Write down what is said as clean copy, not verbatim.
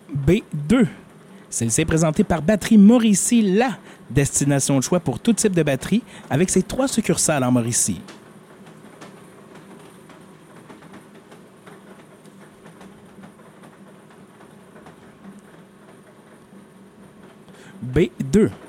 B2. Celle-ci est présentée par Batterie Mauricie, la destination de choix pour tout type de batterie, avec ses 3 succursales en Mauricie. B2.